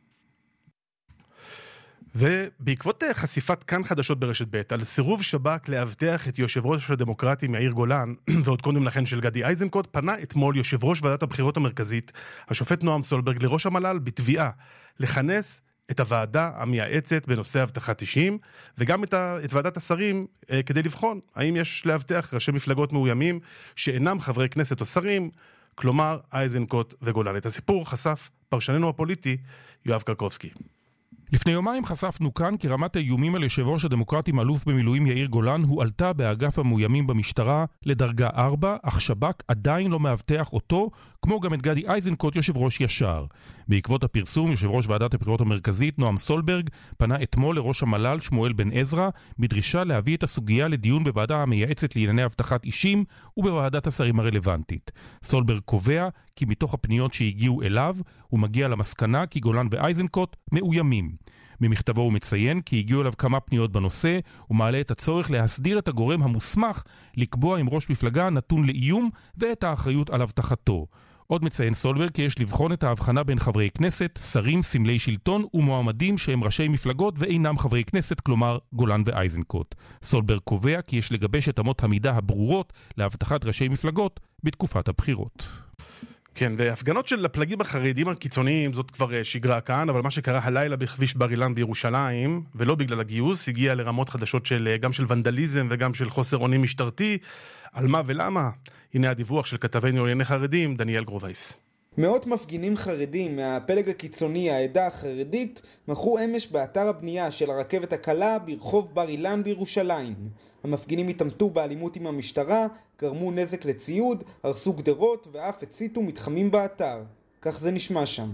ובעקבות חשיפת כאן חדשות ברשת ב' על סירוב שב"כ לאבטח את יושב ראש הדמוקרטים יאיר גולן, ועוד קודם לכן של גדי איזנקוט, פנה אתמול יושב ראש ועדת הבחירות המרכזית, השופט נועם סולברג, לראש המל"ל בתביעה לכנס את הוועדה המייעצת בנושא אבטחת אישים, וגם את ועדת השרים כדי לבחון האם יש לאבטח ראשי מפלגות מאוימים שאינם חברי כנסת או שרים, כלומר איזנקוט וגולן. את הסיפור חשף פרשננו הפוליטי יואב קרקובסקי. לפני יומיים חשפנו כאן כי רמת האיומים על יושב ראש הדמוקרטים אלוף במילואים יאיר גולן הועלתה באגף המאוימים במשטרה לדרגה 4, אך שב"כ עדיין לא מאבטח אותו, כמו גם את גדי איזנקוט יושב ראש ישר. בעקבות הפרסום, יושב ראש ועדת הבחירות המרכזית נועם סולברג פנה אתמול לראש המל"ל שמואל בן עזרא בדרישה להביא את הסוגיה לדיון בוועדה המייעצת לענייני אבטחת אישים ובוועדת השרים הרלוונטית. סולברג קובע כי מתוך הפניות שהגיעו אליו הוא מגיע למסקנה כי גולן ואיזנקוט מאוימים. במכתבו הוא מציין כי הגיעו אליו כמה פניות בנושא ומעלה את הצורך להסדיר את הגורם המוסמך לקבוע אם ראש מפלגה נתון לאיום ואת האחריות על הבטחתו. עוד מציין סולברג כי יש לבחון את ההבחנה בין חברי כנסת, שרים, סמלי שלטון ומועמדים שהם ראשי מפלגות ואינם חברי כנסת, כלומר גולן ואיזנקוט. סולברג קובע כי יש לגבש את אמות המידה הברורות להבטחת ראשי מפלגות בתקופת הבחירות. כן, והפגנות של הפלגים החרדים הקיצוניים זאת כבר שגרה כאן, אבל מה שקרה הלילה בכביש בר אילן בירושלים, ולא בגלל הגיוס, הגיע לרמות חדשות גם של ונדליזם וגם של חוסר אונים משטרתי. על מה ולמה? הנה הדיווח של כתבנו לענייני חרדים, דניאל גרובייס. מאות מפגינים חרדים מהפלג הקיצוני, העדה החרדית, מחו אמש באתר הבנייה של הרכבת הקלה ברחוב בר אילן בירושלים. המפגינים התעמתו באלימות עם המשטרה, גרמו נזק לציוד, הרסו גדרות ואף הציתו מתחמים באתר. כך זה נשמע שם.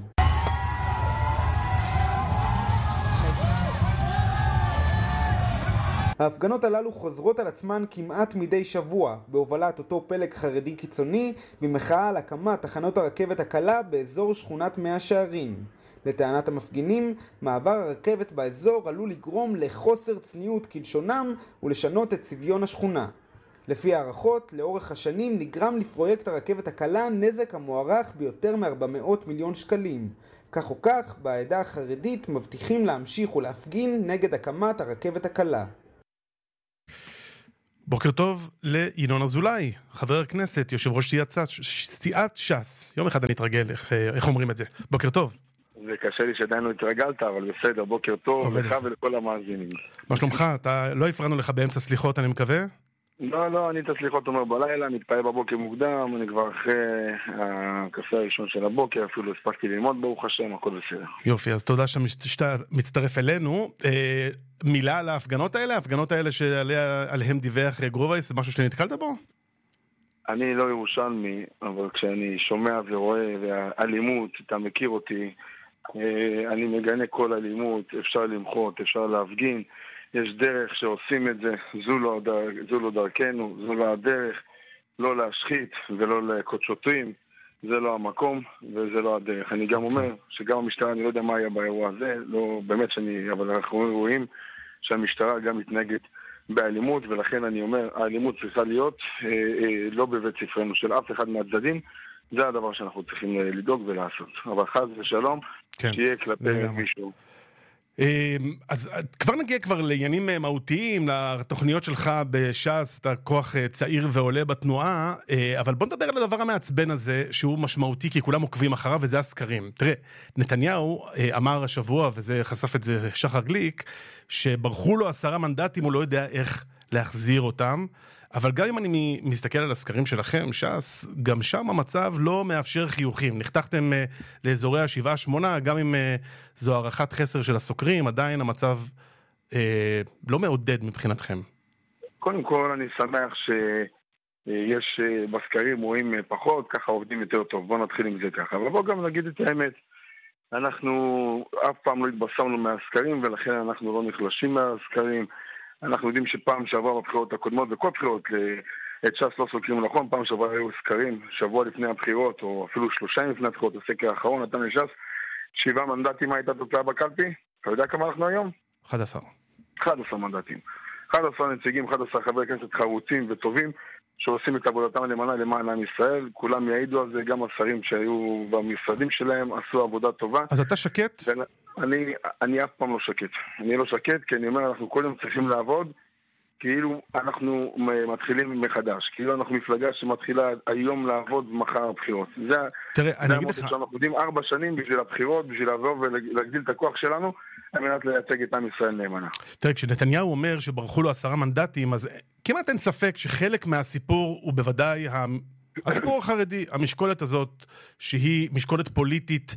ההפגנות הללו חוזרות על עצמן כמעט מדי שבוע, בהובלת אותו פלג חרדי קיצוני, במחאה על הקמת תחנות הרכבת הקלה באזור שכונת מאה שערים. לטענת המפגינים, מעבר הרכבת באזור עלול לגרום לחוסר צניעות כלשונם ולשנות את צביון השכונה. לפי הערכות, לאורך השנים נגרם לפרויקט הרכבת הקלה נזק המוערך ביותר מ-400 מיליון שקלים. כך או כך, בעדה החרדית מבטיחים להמשיך ולהפגין נגד הקמת הרכבת הקלה. בוקר טוב לינון אזולאי, חבר הכנסת, יושב ראש סיעת ש"ס. יום אחד אני אתרגל, איך אומרים את זה. בוקר טוב. זה קשה לי שעדיין לא התרגלת, אבל בסדר, בוקר טוב, לך ולכל המאזינים. מה שלומך? לא הפרענו לך באמצע סליחות, אני מקווה? לא, אני את הסליחות אומר בלילה, מתפעל בבוקר מוקדם, אני כבר אחרי הקפה הראשון של הבוקר, אפילו הספקתי ללמוד ברוך השם, הכל בסדר. יופי, אז תודה שאתה מצטרף אלינו. מילה על ההפגנות האלה שעליהם דיווח גרובייס, זה משהו שנתקלת בו? אני לא ירושלמי, אבל כשאני שומע ורואה והאלימות, אתה מכיר אותי, אני מגנה כל אלימות, אפשר למחות, אפשר להפגין, יש דרך שעושים את זה, זו לא דרכנו, זו לא הדרך, לא להשחית ולא להכות שוטרים, זה לא המקום וזה לא הדרך. אני גם אומר שגם המשטרה, אני לא יודע מה היה באירוע הזה, לא באמת אבל אנחנו רואים שהמשטרה גם מתנהגת באלימות, ולכן אני אומר, האלימות צריכה להיות לא בבית ספרנו של אף אחד מהצדדים, זה הדבר שאנחנו צריכים לדאוג ולעשות. אבל חס ושלום, שיהיה כלפי מישהו. אז כבר נגיע לעניינים מהותיים, לתוכניות שלך בש"ס, אתה כוח צעיר ועולה בתנועה, אבל בוא נדבר על הדבר המעצבן הזה, שהוא משמעותי כי כולם עוקבים אחריו, וזה הסקרים. תראה, נתניהו אמר השבוע, וזה חשף את זה שחר גליק, שברחו לו 10 מנדטים, הוא לא יודע איך להחזיר אותם, אבל גם אם אני מסתכל על הסקרים שלכם, ש"ס, גם שם המצב לא מאפשר חיוכים. נחתכתם לאזורי ה7-8, גם אם זו הערכת חסר של הסוקרים, עדיין המצב לא מעודד מבחינתכם. קודם כל, אני שמח שיש בסקרים רואים פחות, ככה עובדים יותר טוב. בואו נתחיל עם זה ככה. אבל בואו גם נגיד את האמת. אנחנו אף פעם לא התבשרנו מהסקרים, ולכן אנחנו לא נחלשים מהסקרים. אנחנו יודעים שפעם שעבר בבחירות הקודמות, וכל בחירות את ש"ס לא סוקרים נכון, פעם שעבר היו סקרים, שבוע לפני הבחירות, או אפילו 3 ימים לפני הבחירות, הסקר האחרון נתן לש"ס 7 מנדטים, מה הייתה תוצאה בקלפי? אתה יודע כמה אנחנו היום? 11 מנדטים. 11 נציגים, 11 חברי כנסת חרוצים וטובים, שעושים את עבודתם הנאמנה למען עם ישראל, כולם יעידו על זה, גם השרים שהיו במשרדים שלהם עשו עבודה טובה. אז אתה שקט? אני אף פעם לא שקט. אני לא שקט, כי אני אומר, אנחנו קודם צריכים לעבוד, כאילו אנחנו מתחילים מחדש. כאילו אנחנו מפלגה שמתחילה היום לעבוד מחר הבחירות. תראה, אני אגיד לך... אנחנו יודעים 4 שנים בשביל הבחירות, בשביל לעבור ולהגדיל את הכוח שלנו, על מנת לייצג את עם ישראל נאמנה. תראה, כשנתניהו אומר שברחו לו 10 מנדטים, אז כמעט אין ספק שחלק מהסיפור הוא בוודאי הסיפור החרדי, המשקולת הזאת, שהיא משקולת פוליטית,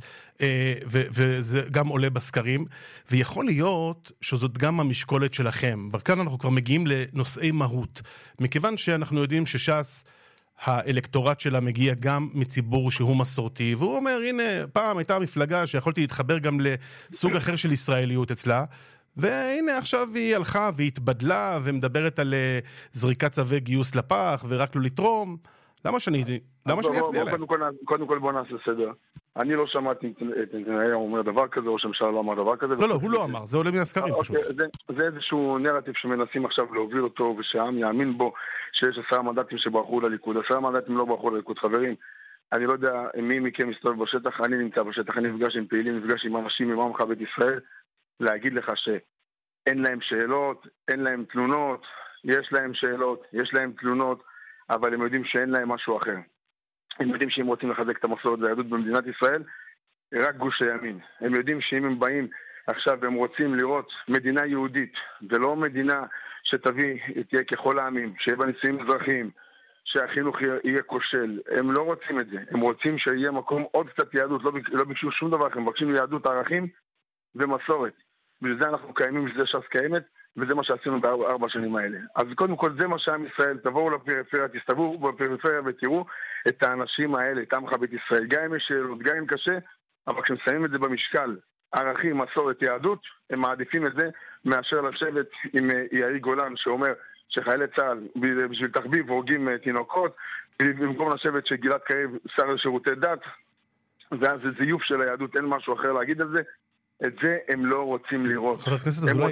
וזה גם עולה בסקרים, ויכול להיות שזאת גם המשקולת שלכם. וכאן אנחנו כבר מגיעים לנושאי מהות, מכיוון שאנחנו יודעים שש"ס, האלקטורט שלה מגיע גם מציבור שהוא מסורתי, והוא אומר, הנה, פעם הייתה מפלגה שיכולתי להתחבר גם לסוג אחר של ישראליות אצלה, והנה עכשיו היא הלכה והתבדלה, ומדברת על זריקת צווי גיוס לפח, ורק לא לתרום. למה שאני אצביע להם? קודם כל בוא נעשה סדר. אני לא שמעתי את נתניהו אומר דבר כזה, או שהממשלה לא אמר דבר כזה. לא, הוא לא אמר, זה עולה מהסקרים פשוט. זה איזשהו נרטיב שמנסים עכשיו להוביל אותו, ושהעם יאמין בו, שיש 10 מנדטים שברחו לליכוד. 10 מנדטים לא ברחו לליכוד, חברים. אני לא יודע מי מכם מסתובב בשטח, אני נמצא בשטח, אני נפגש עם פעילים, נפגש עם אנשים, עם עמך בית ישראל, להגיד לך שאין להם שאלות, אין להם תלונות, יש להם שאלות, יש להם תלונות, אבל הם יודעים שאין להם משהו אחר. הם יודעים שהם רוצים לחזק את המסורת והיהדות במדינת ישראל, רק גוש הימין. הם יודעים שאם הם באים עכשיו והם רוצים לראות מדינה יהודית, ולא מדינה תהיה ככל העמים, שיהיה בה נישואים אזרחיים, שהחינוך יהיה כושל. הם לא רוצים את זה. הם רוצים שיהיה מקום עוד קצת יהדות, לא ביקשו שום דבר, הם מבקשים יהדות, ערכים ומסורת. בשביל זה אנחנו קיימים, בשביל זה ש"ס קיימת, וזה מה שעשינו ב4 שנים האלה. אז קודם כל זה מה שעם ישראל, תבואו לפריפריה, תסתובבו בפריפריה ותראו את האנשים האלה, את עמך בית ישראל. גם אם יש שאלות, גם אם קשה, אבל כששמים את זה במשקל, ערכים, מסורת, יהדות, הם מעדיפים את זה מאשר לשבת עם יאיר גולן שאומר שחיילי צה"ל בשביל תחביב הורגים תינוקות, במקום לשבת שגלעד קריב שר לשירותי דת, ואז זה זיוף של היהדות, אין משהו אחר להגיד על זה. את זה הם לא רוצים לראות. חבר הכנסת אזולאי,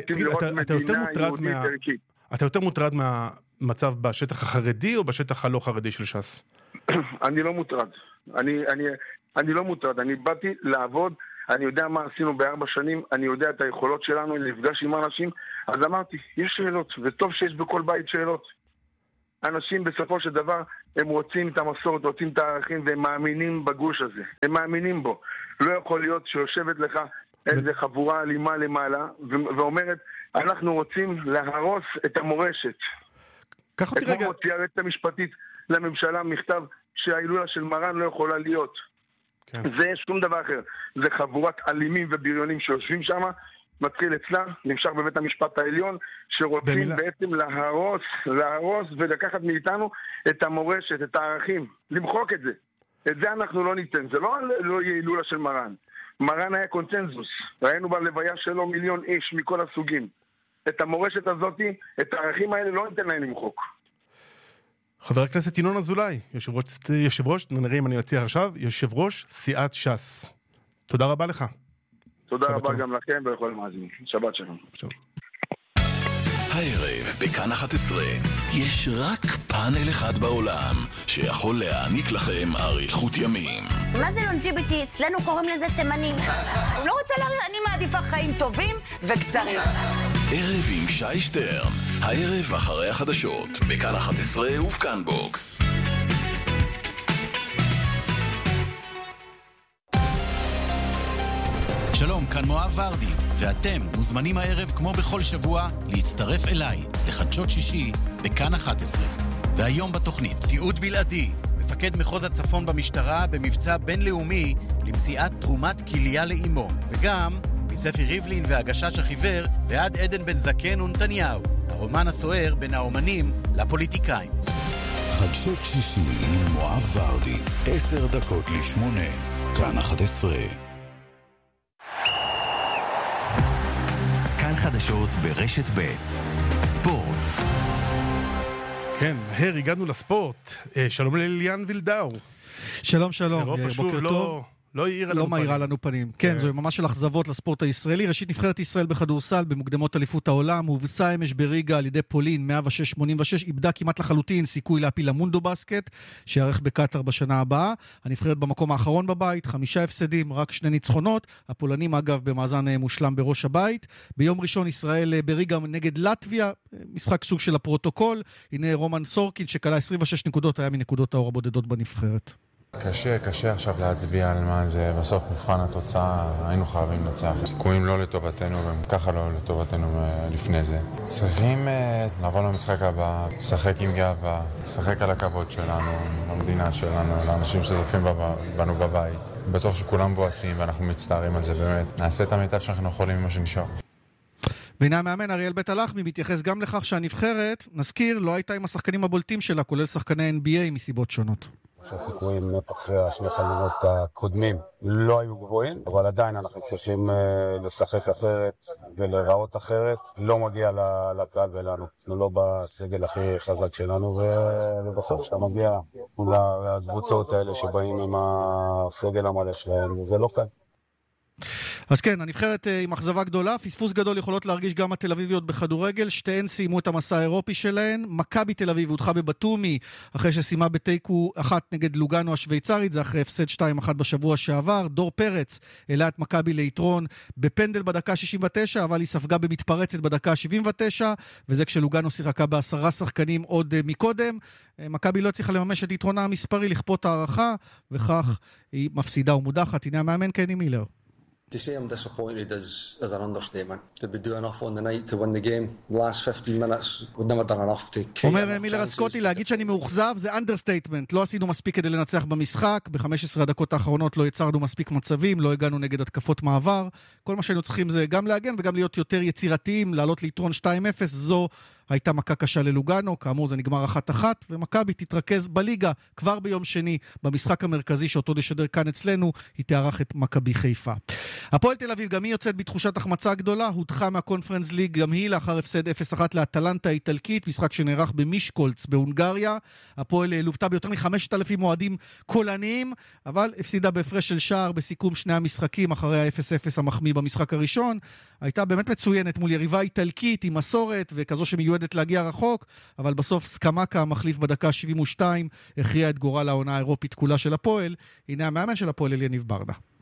אתה יותר מוטרד מהמצב בשטח החרדי או בשטח הלא חרדי של ש"ס? אני לא מוטרד. אני לא מוטרד. אני באתי לעבוד, אני יודע מה עשינו ב4 שנים, אני יודע את היכולות שלנו, אני נפגש עם אנשים, אז אמרתי, יש שאלות, וטוב שיש בכל בית שאלות. אנשים בסופו של דבר, הם רוצים את המסורת, רוצים את הערכים, והם מאמינים בגוש הזה. הם מאמינים בו. לא יכול להיות שיושבת לך איזה חבורה אלימה למעלה, ואומרת, אנחנו רוצים להרוס את המורשת. קח אותי רגע. כמו הוציאה היועצת המשפטית לממשלה מכתב שההילולה של מרן לא יכולה להיות. כן. זה שום דבר אחר. זה חבורת אלימים ובריונים שיושבים שם, מתחיל אצלה, נמשך בבית המשפט העליון, שרוצים בעצם להרוס ולקחת מאיתנו את המורשת, את הערכים, למחוק את זה. את זה אנחנו לא ניתן. זה לא יהיה הילולה של מרן. מרן היה קונצנזוס, ראינו בלוויה שלו 1,000,000 איש מכל הסוגים. את המורשת הזאת, את הערכים האלה לא ניתן להם למחוק. חבר הכנסת ינון אזולאי, יושב-ראש, נראה אם אני אציע עכשיו, יושב-ראש סיעת ש"ס. תודה רבה לך. תודה רבה גם לכם ולכל המאזינים. שבת שלום. הערב בכאן 11 יש רק פאנל אחד בעולם שיכול להעניק לכם אריכות ימים. מה זה לונג'יביטי? אצלנו קוראים לזה תימנים. לא רוצה להריח, אני מעדיפה חיים טובים וקצרים. ערב עם שי שטרן, הערב אחרי החדשות בכאן 11 ובכאן בוקס. שלום, כאן מואב ורדי, ואתם מוזמנים הערב כמו בכל שבוע להצטרף אליי לחדשות שישי בכאן 11. והיום בתוכנית, תיעוד בלעדי, מפקד מחוז הצפון במשטרה במבצע בינלאומי למציאת תרומת כליה לאמו, וגם מספי ריבלין והגשש החיוור ועד עדן בן זקן ונתניהו, הרומן הסוער בין האומנים לפוליטיקאים. חדשות שישי עם מואב ורדי, 7:50, כאן 11. כאן חדשות ברשת ב' ספורט. כן, מהר הגענו לספורט. שלום לליאן וילדאו. שלום, שלום. בוקר טוב. לא מאירה לנו פנים. כן, זו ממש של אכזבות לספורט הישראלי. ראשית, נבחרת ישראל בכדורסל במוקדמות אליפות העולם, הובסה אמש בריגה על ידי פולין 106-86, איבדה כמעט לחלוטין סיכוי להפיל למונדו בסקט, שיערך בקטר בשנה הבאה. הנבחרת במקום האחרון בבית, 5 הפסדים, רק 2 ניצחונות. הפולנים אגב במאזן מושלם בראש הבית. ביום ראשון ישראל בריגה נגד לטביה, משחק סוג של הפרוטוקול. הנה רומן סורקין שקלה 26 נקודות, היה מנקודות האור הבודדות בנבחרת. קשה עכשיו להצביע על מה זה בסוף מבחן התוצאה, היינו חייבים לנצח. סיכויים לא לטובתנו וככה לא לטובתנו לפני זה. צריכים לעבור למשחק הבא, לשחק עם גאווה, לשחק על הכבוד שלנו, למדינה שלנו, לאנשים שזופים בנו בבית. בטוח שכולם מבואסים ואנחנו מצטערים על זה באמת. נעשה את המיטב שאנחנו יכולים ממה שנשאר. והנה המאמן אריאל בית הלחמי מתייחס גם לכך שהנבחרת, נזכיר, לא הייתה עם השחקנים הבולטים שלה, כולל שחקני NBA מסיבות שונות. שהסיכויים אחרי השני חלונות הקודמים לא היו גבוהים, אבל עדיין אנחנו צריכים לשחק אחרת ולראות אחרת. לא מגיע לקהל ולנו, אנחנו לא בסגל הכי חזק שלנו, ובסוף שמגיע לקבוצות האלה שבאים עם הסגל המלא שלהם, וזה לא כאן. אז כן, הנבחרת עם אכזבה גדולה, פספוס גדול יכולות להרגיש גם התל אביביות בכדורגל, שתיהן סיימו את המסע האירופי שלהן, מכבי תל אביב הודחה בבטומי, אחרי שסיימה בתיקו 1 נגד לוגאנו השוויצרית, זה אחרי הפסד 2-1 בשבוע שעבר, דור פרץ העלה את מכבי ליתרון בפנדל בדקה 69, אבל היא ספגה במתפרצת בדקה 79, וזה כשלוגאנו שיחקה ב10 שחקנים עוד מקודם, מכבי לא צריכה לממש את יתרונה המספרי, לכפות הערכה, וכך היא מפסידה ומודחת. הנה המאמן קני מילר. To say I'm disappointed is an understatement. Did we do enough on the night to win the game? The last 15 minutes, we've never done enough to create. אומר מילר הסקוטי, להגיד שאני מאוכזב זה אנדרסטייטמנט. לא עשינו מספיק כדי לנצח במשחק, ב-15 הדקות האחרונות לא יצרנו מספיק מצבים, לא הגענו נגד התקפות מעבר. כל מה שהיינו צריכים זה גם להגן וגם להיות יותר יצירתיים, לעלות ליתרון 2-0, זו הייתה מכה קשה ללוגאנו, כאמור זה נגמר 1-1, ומכבי תתרכז בליגה כבר ביום שני, במשחק המרכזי שאותו נשדר כאן אצלנו, היא תארח את מכבי חיפה. הפועל תל אביב גם היא יוצאת בתחושת החמצה גדולה, הודחה מהקונפרנס ליג גם היא לאחר הפסד 0-1 לאטלנטה האיטלקית, משחק שנערך במישקולץ בהונגריה. הפועל לוותה ביותר מ-5,000 מועדים קולניים, אבל הפסידה בהפרש של שער בסיכום שני המשחקים אחרי ה-0-0 המחמיא במשחק הראשון. הייתה באמת מצוינת מול יריבה איטלקית עם מסורת וכזו שמיועדת להגיע רחוק, אבל בסוף סקמקה המחליף בדקה 72 הכריע את גורל העונה האירופית כולה של הפועל. הנה המאמן של הפועל אליניב ברדה.